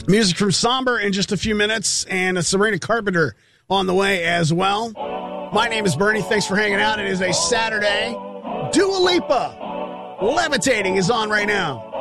Music from Somber in just a few minutes, and a Sabrina Carpenter on the way as well. My name is Bernie. Thanks for hanging out. It is a Saturday. Dua Lipa, Levitating, is on right now.